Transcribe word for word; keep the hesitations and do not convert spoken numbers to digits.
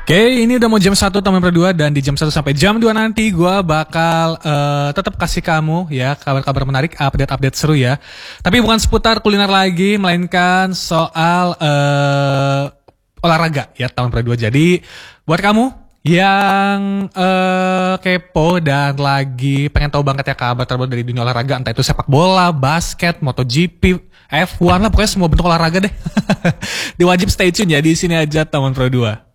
Oke, ini udah mau jam satu Taman Pro dua dan di jam satu sampai jam dua nanti gue bakal uh, tetap kasih kamu ya kabar-kabar menarik, update-update seru ya. Tapi bukan seputar kuliner lagi, melainkan soal uh, olahraga ya Taman Pro dua. Jadi buat kamu yang uh, kepo dan lagi pengen tahu banget ya kabar terbaru dari dunia olahraga, entah itu sepak bola, basket, MotoGP, F satu lah, pokoknya semua bentuk olahraga deh. Diwajib stay tune ya di sini aja Taman Pro dua.